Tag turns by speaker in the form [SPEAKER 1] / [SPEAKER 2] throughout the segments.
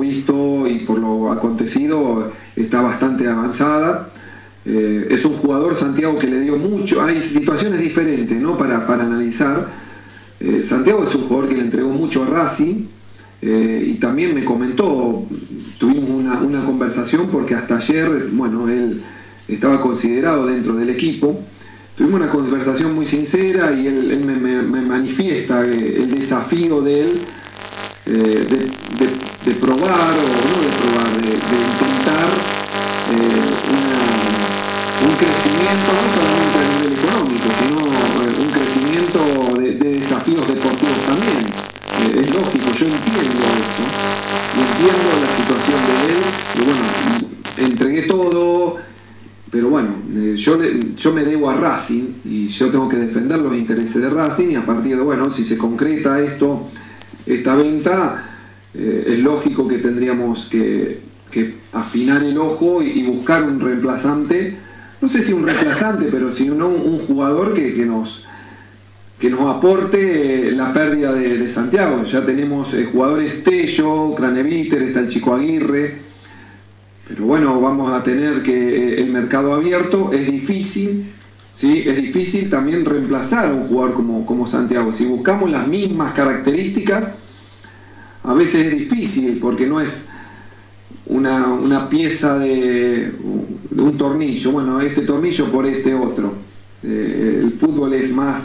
[SPEAKER 1] visto y por lo acontecido está bastante avanzada. Es un jugador, Santiago, que le dio mucho. Hay situaciones diferentes, ¿no?, para analizar. Santiago es un jugador que le entregó mucho a Racing, y también me comentó, tuvimos una conversación porque hasta ayer, bueno, él estaba considerado dentro del equipo. Tuvimos una conversación muy sincera y él me manifiesta el desafío de él de probar, o no de probar, de intentar un crecimiento, no solamente a nivel económico, sino un crecimiento de desafíos deportivos también. Es lógico, yo entiendo eso, y entiendo la situación de él, y bueno, entregué todo, pero bueno, yo me debo a Racing, y yo tengo que defender los intereses de Racing, y a partir de, bueno, si se concreta esta venta, es lógico que tendríamos que afinar el ojo y buscar un reemplazante, no sé si un reemplazante, pero si no un jugador que nos aporte la pérdida de Santiago. Ya tenemos jugadores Tello, Craneviter, está el Chico Aguirre, pero bueno, vamos a tener que el mercado abierto. Es difícil, ¿sí? Es difícil también reemplazar a un jugador como Santiago. Si buscamos las mismas características, a veces es difícil porque no es una pieza de un tornillo. Bueno, este tornillo por este otro. El fútbol es más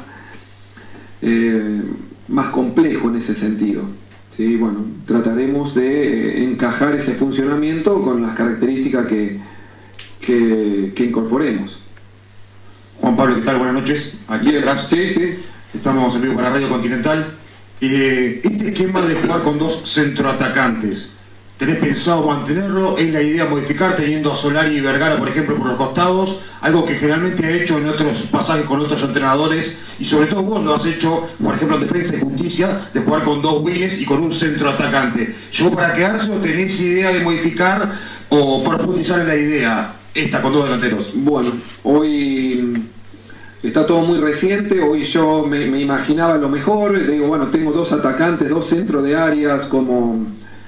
[SPEAKER 1] complejo en ese sentido, ¿sí? Bueno, trataremos de encajar ese funcionamiento con las características que incorporemos.
[SPEAKER 2] Juan Pablo, ¿qué tal? Buenas noches. Aquí detrás.
[SPEAKER 1] Sí.
[SPEAKER 2] Estamos en vivo para Radio Continental. Este esquema de jugar con dos centroatacantes, ¿tenés pensado mantenerlo? ¿Es la idea modificar teniendo a Solari y Vergara, por ejemplo, por los costados? Algo que generalmente ha hecho en otros pasajes con otros entrenadores, y sobre todo vos lo has hecho, por ejemplo, en Defensa y Justicia, de jugar con dos wings y con un centroatacante. ¿Llegó para quedarse o tenés idea de modificar o profundizar en la idea esta con dos delanteros?
[SPEAKER 1] Bueno, hoy está todo muy reciente. Hoy yo me imaginaba lo mejor. Digo, bueno, tengo dos atacantes, dos centros de áreas como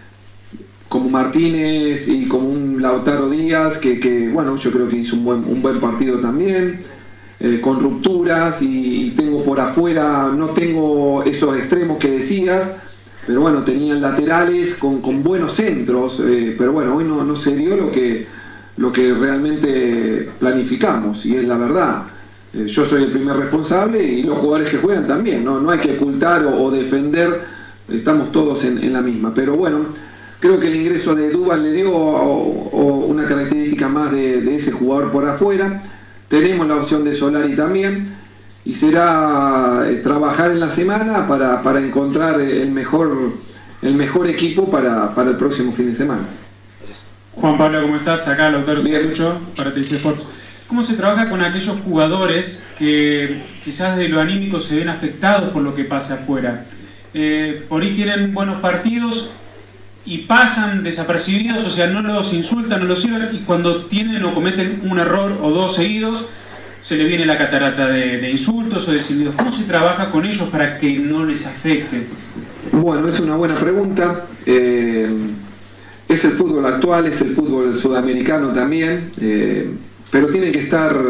[SPEAKER 1] Martínez y como un Lautaro Díaz, que bueno, yo creo que hizo un buen partido también, con rupturas, y tengo por afuera, no tengo esos extremos que decías, pero bueno, tenían laterales con buenos centros, pero bueno, hoy no se dio lo que realmente planificamos, y es la verdad. Yo soy el primer responsable, y los jugadores que juegan también, no hay que ocultar o defender, estamos todos en la misma, pero bueno, creo que el ingreso de Duvall le dio una característica más de ese jugador por afuera. Tenemos la opción de Solari también, y será trabajar en la semana para encontrar el mejor equipo para el próximo fin de semana.
[SPEAKER 3] Juan Pablo, ¿cómo estás? Acá Lautaro Salucho para TC Sports. ¿Cómo se trabaja con aquellos jugadores que quizás de lo anímico se ven afectados por lo que pasa afuera? Por ahí tienen buenos partidos y pasan desapercibidos, o sea, no los insultan, no los sirven, y cuando tienen o cometen un error o dos seguidos, se les viene la catarata de insultos o de silbidos. ¿Cómo se trabaja con ellos para que no les afecte?
[SPEAKER 1] Bueno, es una buena pregunta. Es el fútbol actual, es el fútbol sudamericano también, pero tienen que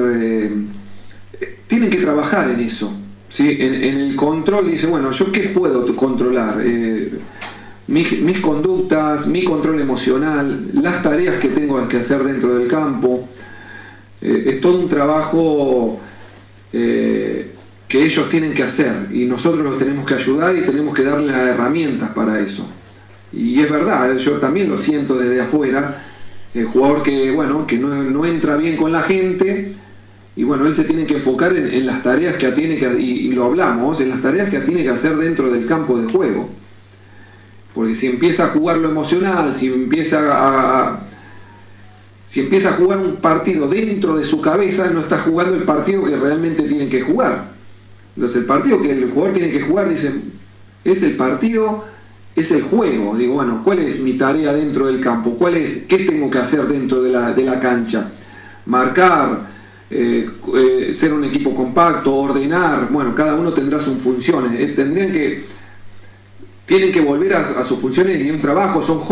[SPEAKER 1] tienen que trabajar en eso, ¿sí? En el control. Dice, bueno, ¿yo qué puedo controlar? Mis conductas, mi control emocional, las tareas que tengo que hacer dentro del campo. Es todo un trabajo que ellos tienen que hacer, y nosotros los tenemos que ayudar y tenemos que darle las herramientas para eso. Y es verdad, yo también lo siento desde afuera, el jugador que no entra bien con la gente, y bueno, él se tiene que enfocar en las tareas que tiene y lo hablamos, en las tareas que tiene que hacer dentro del campo de juego. Porque si empieza a jugar lo emocional, si empieza a jugar un partido dentro de su cabeza, no está jugando el partido que realmente tiene que jugar. Entonces el partido que el jugador tiene que jugar, dice, es el partido, es el juego. Digo, bueno, ¿cuál es mi tarea dentro del campo? ¿Qué tengo que hacer dentro de la cancha? Marcar, ser un equipo compacto, ordenar. Bueno, cada uno tendrá sus funciones. Tienen que volver a sus funciones y un trabajo. Son